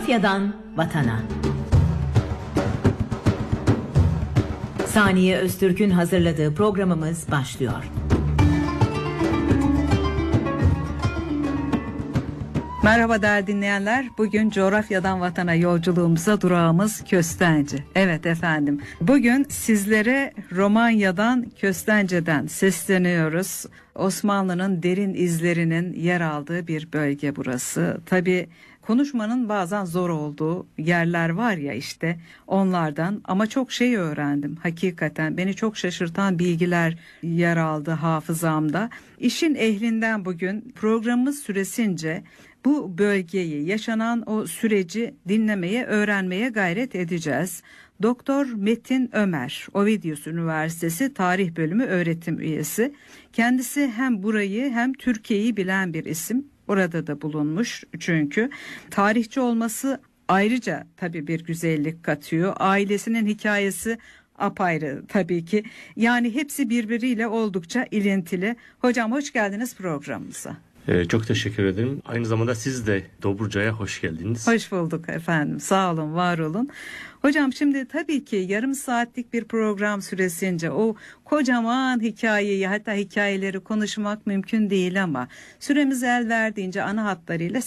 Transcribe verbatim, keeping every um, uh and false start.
Coğrafyadan vatana. Saniye Öztürk'ün hazırladığı programımız başlıyor. Merhaba değerli dinleyenler. Bugün coğrafyadan vatana yolculuğumuza durağımız Köstenci. Evet efendim. Bugün sizlere Romanya'dan, Köstence'den sesleniyoruz. Osmanlı'nın derin izlerinin yer aldığı bir bölge burası. Tabii konuşmanın bazen zor olduğu yerler var ya, işte onlardan, ama çok şey öğrendim. Hakikaten beni çok şaşırtan bilgiler yer aldı hafızamda. İşin ehlinden bugün programımız süresince bu bölgeyi, yaşanan o süreci dinlemeye, öğrenmeye gayret edeceğiz. Doktor Metin Ömer, Ovidius Üniversitesi Tarih Bölümü öğretim üyesi. Kendisi hem burayı hem Türkiye'yi bilen bir isim. Orada da bulunmuş çünkü. Tarihçi olması ayrıca tabii bir güzellik katıyor. Ailesinin hikayesi apayrı tabii ki. Yani hepsi birbiriyle oldukça ilintili. Hocam hoş geldiniz programımıza. Ee, çok teşekkür ederim. Aynı zamanda siz de Dobruca'ya hoş geldiniz. Hoş bulduk efendim. Sağ olun, var olun. Hocam şimdi tabii ki yarım saatlik bir program süresince o kocaman hikayeyi, hatta hikayeleri konuşmak mümkün değil, ama süremiz el verdiğince ana hatlarıyla